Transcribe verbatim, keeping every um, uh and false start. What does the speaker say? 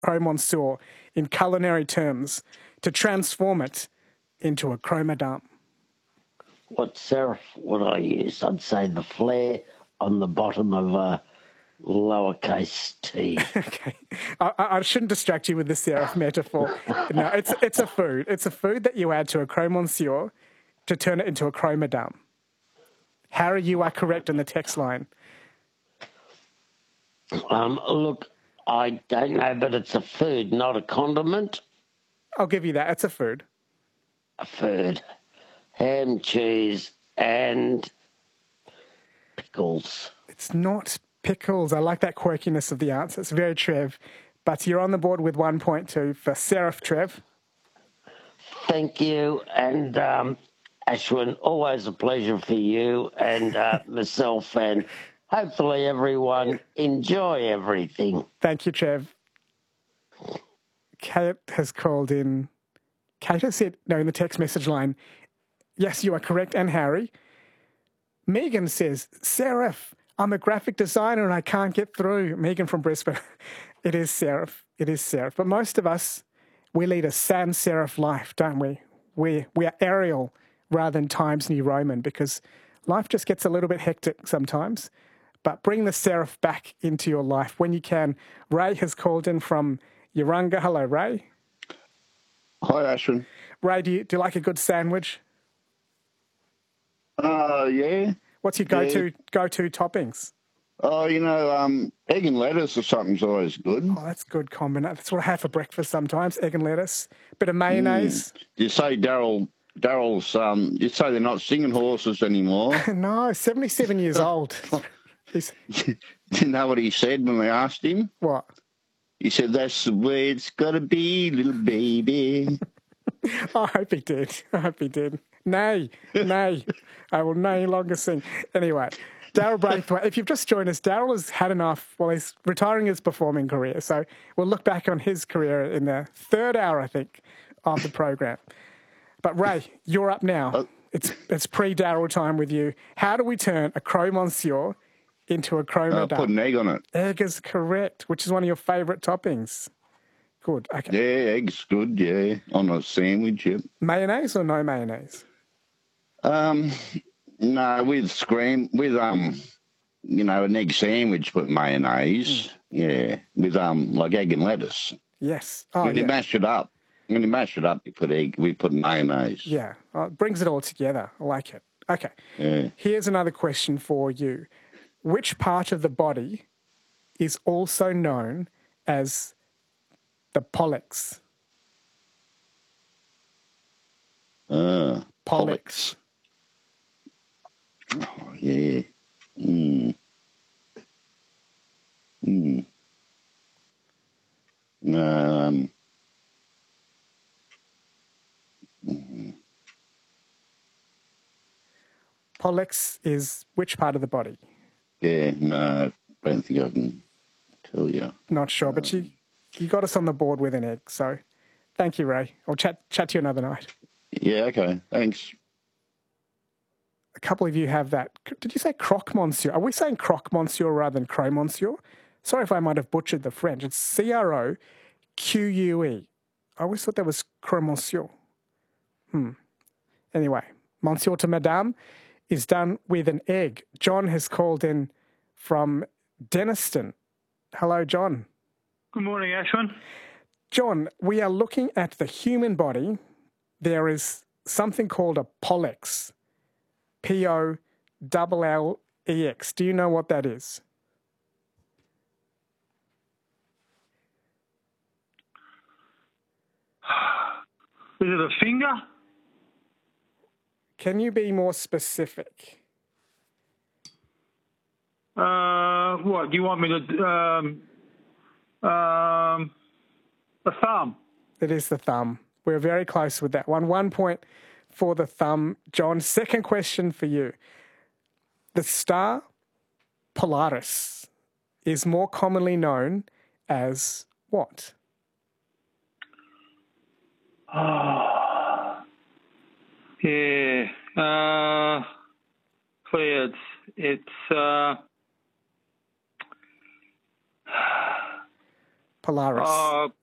Monsieur in culinary terms to transform it into a chromadam? What serif would I use? I'd say the flare on the bottom of a lowercase t. Okay. I, I shouldn't distract you with the serif metaphor. No, it's it's a food. It's a food that you add to a Cro Monsieur to turn it into a chromadam. Harry, you are correct in the text line. Um, look, I don't know, but it's a food, not a condiment. I'll give you that. It's a food. A food. Ham, cheese, and pickles. It's not pickles. I like that quirkiness of the answer. It's very Trev. But you're on the board with one point two for Serif, Trev. Thank you. And um, Ashwin, always a pleasure for you and uh, myself, and hopefully everyone enjoy everything. Thank you, Trev. Kate has called in. Kate has said, no, in the text message line, yes, you are correct, and Harry. Megan says, Serif, I'm a graphic designer and I can't get through. Megan from Brisbane. It is Serif. It is Serif. But most of us, we lead a sans serif life, don't we? We, we are Arial rather than Times New Roman because life just gets a little bit hectic sometimes. But bring the serif back into your life when you can. Ray has called in from Yarunga. Hello, Ray. Hi, Ashwin. Ray, do you, do you like a good sandwich? Uh, yeah. What's your go-to yeah. go-to toppings? Oh, you know, um, egg and lettuce or something's always good. Oh, that's good combination. That's what I have for breakfast sometimes, egg and lettuce. Bit of mayonnaise. Mm. You say Daryl, Daryl's, um, you say they're not singing horses anymore. No, seventy-seven years old. He's... You know what he said when we asked him? What? He said, that's the way it's got to be, little baby. I hope he did. I hope he did. Nay, nay. I will no longer sing. Anyway, Daryl Braithwaite, if you've just joined us, Daryl has had enough. Well, he's retiring his performing career. So we'll look back on his career in the third hour, I think, of the program. But Ray, you're up now. Uh, it's it's pre-Daryl time with you. How do we turn a Cro Monsieur into a chromadam? Uh, put an egg on it. Egg is correct, which is one of your favourite toppings. Good, okay. Yeah, egg's good, yeah, on a sandwich, yep. Mayonnaise or no mayonnaise? Um, no, with scram, with, um, you know, an egg sandwich, but mayonnaise, mm. yeah, with, um, like egg and lettuce. Yes. Oh, when yeah. you mash it up, when you mash it up, you put egg, we put mayonnaise. Yeah, oh, it brings it all together. I like it. Okay. Yeah. Here's another question for you. Which part of the body is also known as the pollex? Uh, pollex. Oh, yeah. Mm. Mm. Um. Mm. Pollex is which part of the body? Yeah, no, I don't think I can tell you. Not sure, um, but you you got us on the board with an egg, so thank you, Ray. I'll chat chat to you another night. Yeah, okay, thanks. A couple of you have that. Did you say croque monsieur? Are we saying croque monsieur rather than Cro Monsieur? Sorry if I might have butchered the French. It's C R O Q U E. I always thought that was Cro Monsieur. Hmm. Anyway, Monsieur to Madame is done with an egg. John has called in from Denniston. Hello, John. Good morning, Ashwin. John, we are looking at the human body. There is something called a pollex. P O L L E X. Do you know what that is? Is it a finger? Can you be more specific? Uh, what, do you want me to... Um, um, a thumb. It is the thumb. We're very close with that one. One point for the thumb. John, second question for you. The star Polaris is more commonly known as what? Oh, yeah. Uh, clouds. It's... Uh, Polaris. Uh,